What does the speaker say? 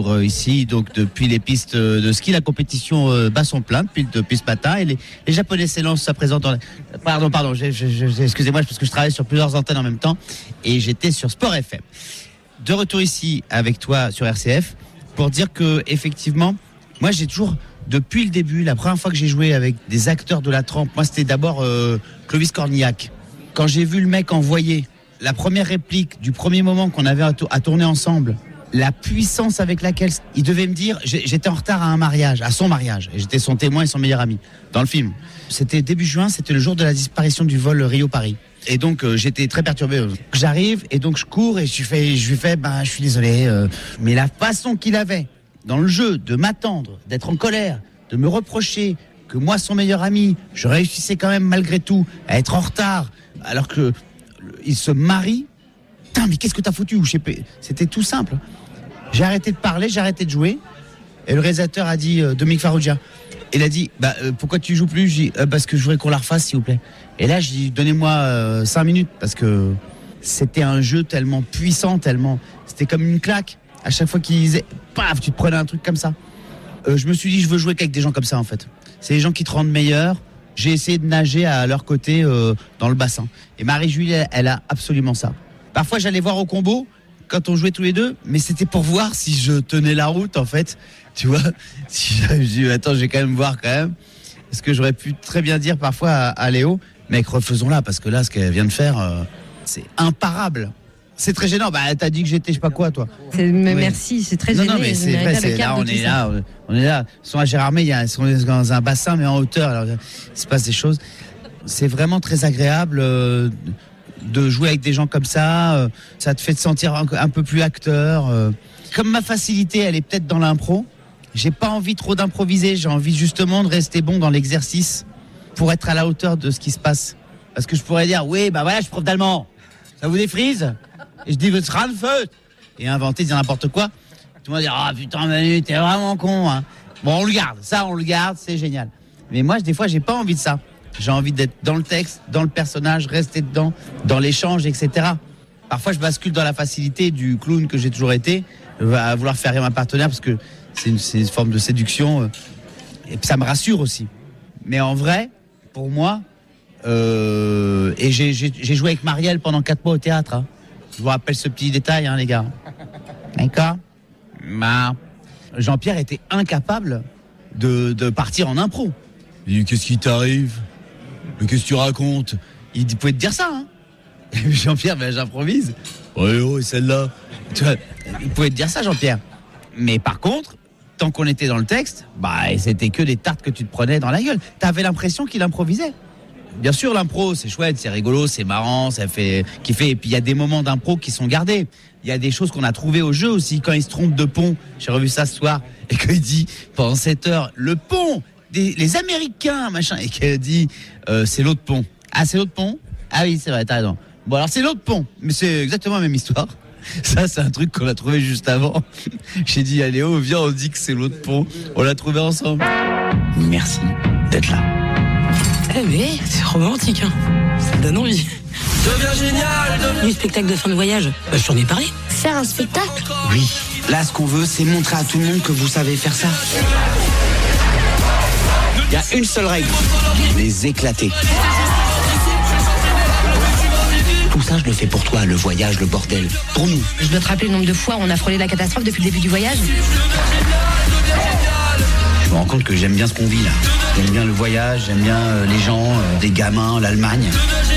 vivre ici, donc depuis les pistes de ski, la compétition bat son plein depuis ce matin, et les Japonais s'élancent à présent dans Pardon, excusez-moi, parce que je travaille sur plusieurs antennes en même temps, et j'étais sur Sport FM. De retour ici avec toi sur RCF, pour dire que effectivement, moi j'ai toujours, depuis le début, la première fois que j'ai joué avec des acteurs de la trempe, moi c'était d'abord Clovis Cornillac. Quand j'ai vu le mec envoyer la première réplique du premier moment qu'on avait à tourner ensemble, la puissance avec laquelle il devait me dire, j'étais en retard à son mariage, et j'étais son témoin et son meilleur ami dans le film. C'était début juin, c'était le jour de la disparition du vol Rio-Paris. Et donc j'étais très perturbé. J'arrive et donc je cours et je lui fais, je suis désolé, mais la façon qu'il avait dans le jeu de m'attendre, d'être en colère, de me reprocher que moi, son meilleur ami, je réussissais quand même malgré tout à être en retard, alors que il se marie. Putain, mais qu'est-ce que t'as foutu? C'était tout simple. J'ai arrêté de parler, j'ai arrêté de jouer. Et le réalisateur a dit, Dominique Farrugia, il a dit, pourquoi tu joues plus? J'ai dit, parce que je voudrais qu'on la refasse, s'il vous plaît. Et là, je dis, donnez-moi 5 minutes, parce que c'était un jeu tellement puissant, c'était comme une claque. À chaque fois qu'il disait, paf, tu te prenais un truc comme ça. Je me suis dit, je veux jouer qu'avec des gens comme ça, en fait. C'est les gens qui te rendent meilleur. J'ai essayé de nager à leur côté dans le bassin. Et Marie-Julie, elle a absolument ça. Parfois, j'allais voir au combo quand on jouait tous les deux, mais c'était pour voir si je tenais la route, en fait. Tu vois, je dis, attends, je vais quand même voir quand même. Parce que j'aurais pu très bien dire parfois à Léo, mec, refaisons-la, parce que là, ce qu'elle vient de faire, c'est imparable. C'est très gênant. T'as dit que j'étais je sais pas quoi, toi. Merci, c'est très gênant. Non, mais c'est vrai, on est là. Ils sont à Gérardmer, ils sont dans un bassin, mais en hauteur. Alors, il se passe des choses. C'est vraiment très agréable de jouer avec des gens comme ça. Ça te fait te sentir un peu plus acteur. Comme ma facilité, elle est peut-être dans l'impro, j'ai pas envie trop d'improviser. J'ai envie justement de rester bon dans l'exercice pour être à la hauteur de ce qui se passe. Parce que je pourrais dire, oui, voilà, je suis prof d'allemand. Ça vous défrise? Et je dis, votre Ranfeut et inventer, dire n'importe quoi. Tout le monde dit, putain, Manu, t'es vraiment con, hein. Bon, on le garde, c'est génial. Mais moi, des fois, j'ai pas envie de ça. J'ai envie d'être dans le texte, dans le personnage, rester dedans, dans l'échange, etc. Parfois, je bascule dans la facilité du clown que j'ai toujours été, à vouloir faire rire ma partenaire, parce que c'est une forme de séduction. Et puis, ça me rassure aussi. Mais en vrai, pour moi, et j'ai joué avec Marielle pendant 4 mois au théâtre, hein. Je vous rappelle ce petit détail, hein, les gars. D'accord? Jean-Pierre était incapable de partir en impro. Il dit, qu'est-ce qui t'arrive? Mais qu'est-ce que tu racontes? Il pouvait te dire ça, hein. Et Jean-Pierre, j'improvise. Ouais, celle-là. Tu vois, il pouvait te dire ça, Jean-Pierre. Mais par contre, tant qu'on était dans le texte, c'était que des tartes que tu te prenais dans la gueule. T'avais l'impression qu'il improvisait. Bien sûr, l'impro, c'est chouette, c'est rigolo, c'est marrant, ça fait kiffer. Et puis, il y a des moments d'impro qui sont gardés. Il y a des choses qu'on a trouvées au jeu aussi. Quand il se trompe de pont, j'ai revu ça ce soir, et qu'il dit, pendant 7 heures, le pont, les Américains, machin, et qu'elle dit, c'est l'autre pont. Ah, c'est l'autre pont? Ah oui, c'est vrai, t'as raison. Bon, alors c'est l'autre pont, mais c'est exactement la même histoire. Ça, c'est un truc qu'on a trouvé juste avant. J'ai dit à Léo, viens, on dit que c'est l'autre pont. On l'a trouvé ensemble. Merci d'être là. Mais c'est romantique, hein. Ça donne envie. Deviens génial. Du spectacle de fin de voyage, je t'en ai parlé. Faire un spectacle? Oui. Là, ce qu'on veut, c'est montrer à tout le monde que vous savez faire ça. Il y a une seule règle. Les éclater. Tout ça, je le fais pour toi, le voyage, le bordel. Pour nous. Je dois te rappeler le nombre de fois où on a frôlé la catastrophe depuis le début du voyage. Je me rends compte que j'aime bien ce qu'on vit là. J'aime bien le voyage, j'aime bien les gens, des gamins, l'Allemagne.